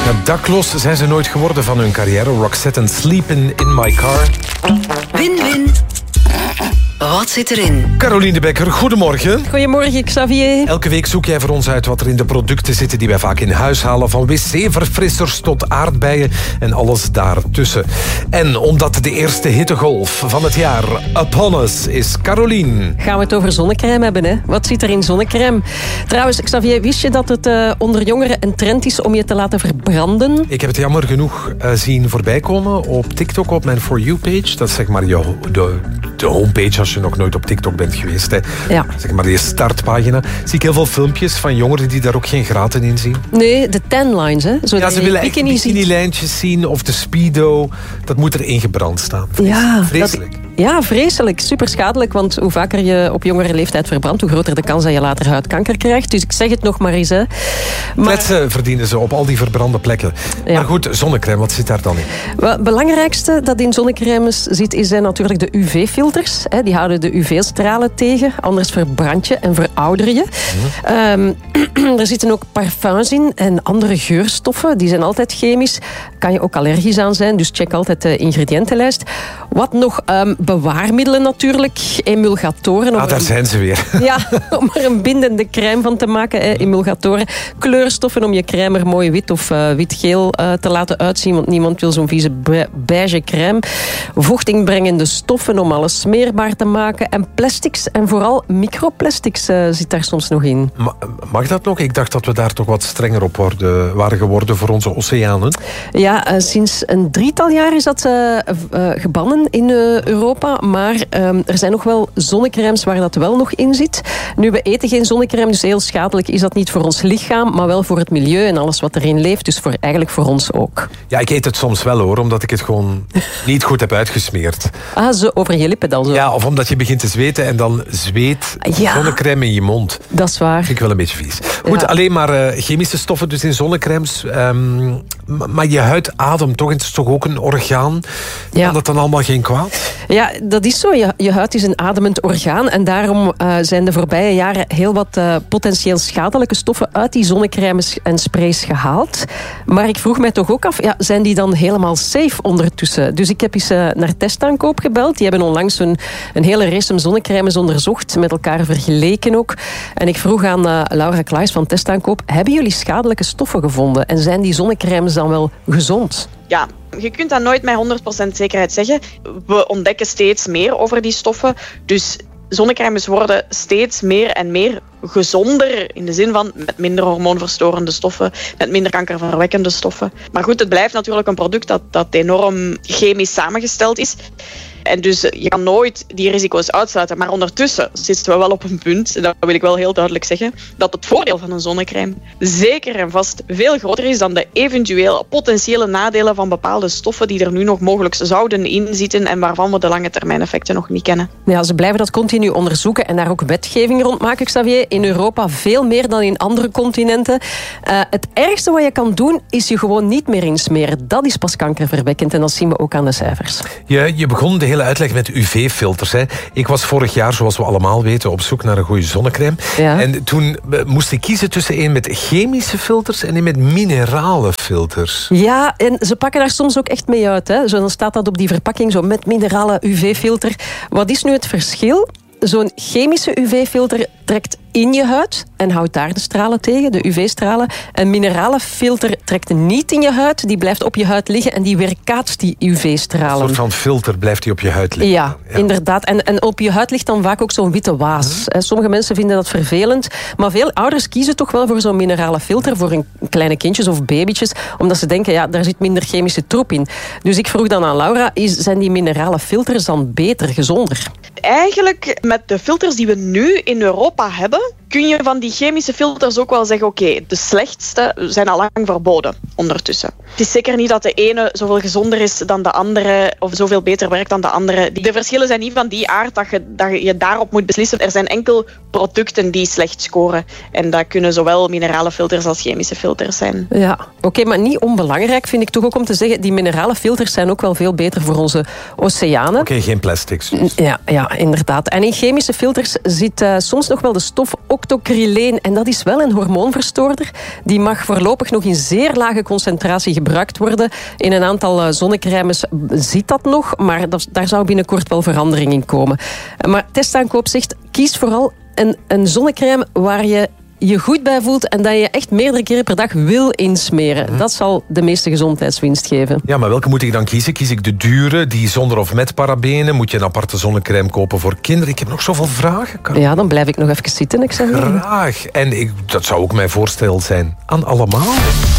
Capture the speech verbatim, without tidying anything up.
Dakloos zijn ze nooit geworden van hun carrière. Roxette en Sleepin' in My Car. Win-win. Wat zit erin? Caroline de Bekker, goedemorgen. Goedemorgen, Xavier. Elke week zoek jij voor ons uit wat er in de producten zitten die wij vaak in huis halen. Van wc-verfrissers tot aardbeien en alles daartussen. En omdat de eerste hittegolf van het jaar upon us is, Caroline. Gaan we het over zonnecrème hebben, hè? Wat zit er in zonnecrème? Trouwens, Xavier, wist je dat het uh, onder jongeren een trend is om je te laten verbranden? Ik heb het jammer genoeg uh, zien voorbij komen op TikTok, op mijn For You-page. Dat is zeg maar je, de, de homepage als je nog nooit op TikTok bent geweest. Hè. Ja. Zeg maar die startpagina. Zie ik heel veel filmpjes van jongeren die daar ook geen graten in zien. Nee, de tan lines, hè? Zodat ja, ze willen echt bikini die lijntjes zien of de speedo. Dat moet er ingebrand staan. Vrees, ja, vreselijk. Dat, ja, vreselijk. Super schadelijk, want hoe vaker je op jongere leeftijd verbrandt, hoe groter de kans dat je later huidkanker krijgt. Dus ik zeg het nog maar eens. Hè. Maar... Kletsen verdienen ze op al die verbrande plekken. Ja. Maar goed, zonnecrème, wat zit daar dan in? Wel, het belangrijkste dat in zonnecrèmes zit, is zijn natuurlijk de U V-filters. Hè. Die houden de U V-stralen tegen, anders verbrand je en verouder je. Mm. Um, er zitten ook parfums in en andere geurstoffen. Die zijn altijd chemisch. Kan je ook allergisch aan zijn, dus check altijd de ingrediëntenlijst. Wat nog? Um, bewaarmiddelen natuurlijk, emulgatoren. Ah, daar een... zijn ze weer. Ja, om er een bindende crème van te maken. Hè. Emulgatoren, kleurstoffen om je crème er mooi wit of uh, wit-geel uh, te laten uitzien, want niemand wil zo'n vieze beige crème. Vochtingbrengende stoffen om alles smeerbaar te maken. En plastics, en vooral microplastics uh, zit daar soms nog in. Ma- mag dat nog? Ik dacht dat we daar toch wat strenger op worden, waren geworden voor onze oceanen. Ja, uh, sinds een drietal jaar is dat uh, uh, gebannen in uh, Europa. Maar uh, er zijn nog wel zonnecrèmes waar dat wel nog in zit. Nu, we eten geen zonnecrème, dus heel schadelijk is dat niet voor ons lichaam, maar wel voor het milieu en alles wat erin leeft. Dus voor, eigenlijk voor ons ook. Ja, ik eet het soms wel hoor, omdat ik het gewoon niet goed heb uitgesmeerd. Ah, zo over je lippen dan zo? Ja, of omdat je begint te zweten en dan zweet ja, zonnecrème in je mond. Dat is waar. Dat vind ik wel een beetje vies. Goed, ja. Alleen maar uh, chemische stoffen dus in zonnecrèmes. Um, maar je huid ademt toch? Het is toch ook een orgaan? Ja. Kan dat dan allemaal geen kwaad? Ja, dat is zo. Je, je huid is een ademend orgaan. En daarom uh, zijn de voorbije jaren heel wat uh, potentieel schadelijke stoffen uit die zonnecrèmes en sprays gehaald. Maar ik vroeg mij toch ook af, ja, zijn die dan helemaal safe ondertussen? Dus ik heb eens uh, naar Testaankoop gebeld. Die hebben onlangs een, een hele race zonnecrèmes onderzocht, met elkaar vergeleken ook. En ik vroeg aan uh, Laura Klaes van Testaankoop, hebben jullie schadelijke stoffen gevonden? En zijn die zonnecrèmes dan wel gezond? Ja, je kunt dat nooit met honderd procent zekerheid zeggen. We ontdekken steeds meer over die stoffen. Dus zonnecrèmes worden steeds meer en meer gezonder, in de zin van met minder hormoonverstorende stoffen, met minder kankerverwekkende stoffen. Maar goed, het blijft natuurlijk een product dat, dat enorm chemisch samengesteld is. En dus je kan nooit die risico's uitsluiten. Maar ondertussen zitten we wel op een punt, dat wil ik wel heel duidelijk zeggen, dat het voordeel van een zonnecrème zeker en vast veel groter is dan de eventueel potentiële nadelen van bepaalde stoffen die er nu nog mogelijk zouden inzitten en waarvan we de lange termijn effecten nog niet kennen. Ja, ze blijven dat continu onderzoeken en daar ook wetgeving rond maken, Xavier. In Europa veel meer dan in andere continenten. Uh, het ergste wat je kan doen, is je gewoon niet meer insmeren. Dat is pas kankerverwekkend en dat zien we ook aan de cijfers. Je, je begon de hele uitleg met U V-filters. Hè. Ik was vorig jaar, zoals we allemaal weten, op zoek naar een goede zonnecrème. Ja. En toen moest ik kiezen tussen een met chemische filters en een met minerale filters. Ja, en ze pakken daar soms ook echt mee uit. Hè. Zo, dan staat dat op die verpakking, zo met minerale U V-filter. Wat is nu het verschil? Zo'n chemische U V-filter trekt in je huid en houdt daar de stralen tegen, de U V-stralen. Een minerale filter trekt niet in je huid, die blijft op je huid liggen en die weerkaatst die U V-stralen. Een soort van filter blijft die op je huid liggen. Ja, ja. Inderdaad. En, en op je huid ligt dan vaak ook zo'n witte waas. Mm-hmm. Sommige mensen vinden dat vervelend, maar veel ouders kiezen toch wel voor zo'n minerale filter voor hun kleine kindjes of babytjes, omdat ze denken, ja, daar zit minder chemische troep in. Dus ik vroeg dan aan Laura, is, zijn die minerale filters dan beter, gezonder? Eigenlijk, met de filters die we nu in Europa hebben, kun je van die chemische filters ook wel zeggen, oké, okay, de slechtste zijn al lang verboden ondertussen. Het is zeker niet dat de ene zoveel gezonder is dan de andere of zoveel beter werkt dan de andere. De verschillen zijn niet van die aard dat je, dat je daarop moet beslissen. Er zijn enkel producten die slecht scoren. En dat kunnen zowel minerale filters als chemische filters zijn. Ja, oké, okay, maar niet onbelangrijk vind ik toch ook om te zeggen, die minerale filters zijn ook wel veel beter voor onze oceanen. Oké, okay, geen plastics. Dus. Ja, ja, inderdaad. En in chemische filters zit uh, soms nog wel de stof octocryleen. En dat is wel een hormoonverstoorder. Die mag voorlopig nog in zeer lage concentratie gebruikt worden. In een aantal zonnecrèmes zit dat nog, maar dat, daar zou binnenkort wel verandering in komen. Maar Testaankoop zegt, kies vooral een, een zonnecrème waar je je goed bij voelt en dat je echt meerdere keren per dag wil insmeren. Hm. Dat zal de meeste gezondheidswinst geven. Ja, maar welke moet ik dan kiezen? Kies ik de dure, die zonder of met parabenen? Moet je een aparte zonnecrème kopen voor kinderen? Ik heb nog zoveel vragen. Carol. Ja, dan blijf ik nog even zitten. Ik zeg Graag. En ik, dat zou ook mijn voorstel zijn aan allemaal.